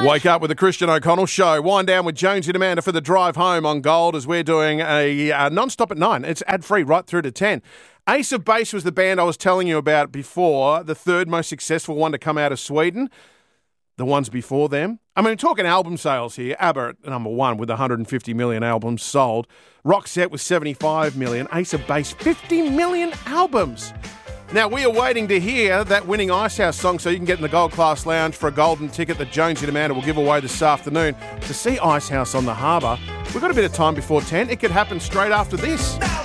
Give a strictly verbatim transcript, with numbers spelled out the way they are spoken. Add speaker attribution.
Speaker 1: Wake up with the Christian O'Connell Show. Wind down with Jonesy and Amanda for the drive home on Gold as we're doing a uh, non-stop at nine. It's ad-free right through to ten. Ace of Base was the band I was telling you about before, the third most successful one to come out of Sweden. The ones before them. I mean, we're talking album sales here. ABBA at number one with one hundred fifty million albums sold. Roxette with seventy-five million. Ace of Base, fifty million albums. Now, we are waiting to hear that winning Icehouse song so you can get in the Gold Class Lounge for a golden ticket that Jonesy and Amanda will give away this afternoon to see Icehouse on the harbour. We've got a bit of time before ten. It could happen straight after this.